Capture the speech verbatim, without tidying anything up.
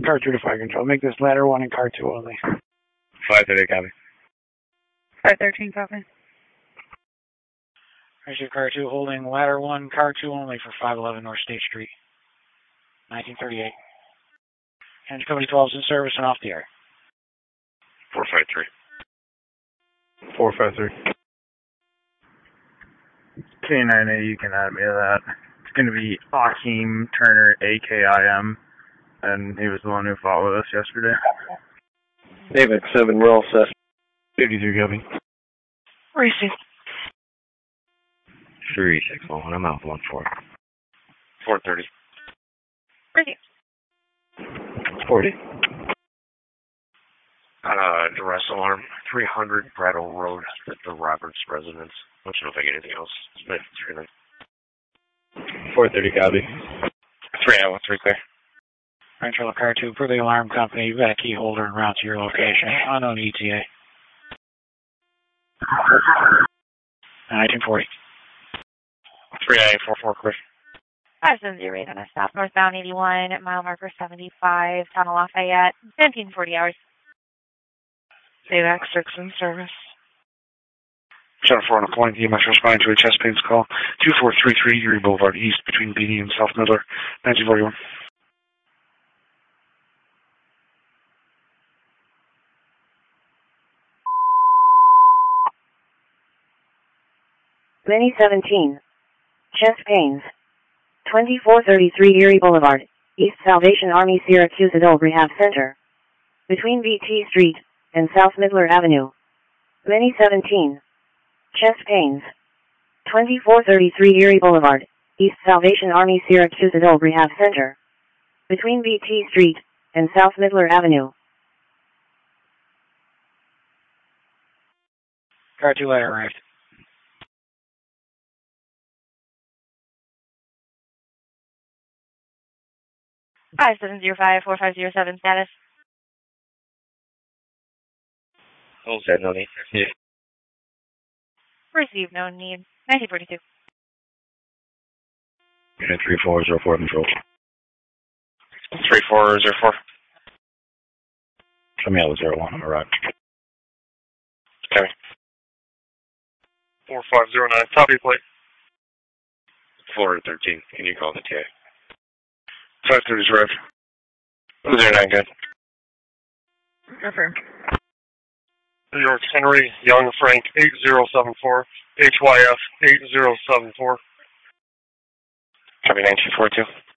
car two to fire control. Make this ladder one and car two only. five thirty, copy. five thirteen, copy. Roger, car two holding ladder one, car two only for five eleven North State Street, nineteen thirty-eight. Engine Company twelve is in service and off the air. four five three. four five three. K nine A, you can add me to that. It's going to be Akeem Turner, A K I M, and he was the one who fought with us yesterday. David, seven, we're all set. fifty-three, copy. Receive. three six one, I'm out one four. four thirty. Receive. forty. Uh, duress alarm, three hundred Brattle Road at the Roberts residence. I don't know if I get anything else. four thirty, copy. three nine one three, clear. Control car two, per the alarm company, you've got a key holder en route to your location. Unknown E T A. nineteen forty. three nine four four, clear. five seven zero eight on a stop, northbound eighty-one, mile marker seventy-five, Town of Lafayette, fifteen forty hours. eight X six in service. seven four on a point, E M S responding to a chest pains call. two four three three Erie Boulevard East between Beatty and South Miller, nineteen forty-one. Mini seventeen. Chest pains. twenty-four thirty-three Erie Boulevard, East Salvation Army Syracuse Adult Rehab Center. Between B T Street and South Midler Avenue. Mini seventeen. Chest pains. twenty-four thirty-three Erie Boulevard, East Salvation Army Syracuse Adult Rehab Center. Between B T Street and South Midler Avenue. Car two ladder arrived. five seven zero five four five zero seven status. Hold that, no need. Yeah. Receive, no need. nineteen forty-two. Okay, three four zero four control. three four zero four. Show me out with zero one on the right. Okay. four five zero nine, copy plate. four thirteen, can you call the T A? five thirty is rev. zero nine, good. Confirm. New York Henry, Young Frank, eight zero seven four, H Y F eight zero seven four. Copy nineteen forty-two.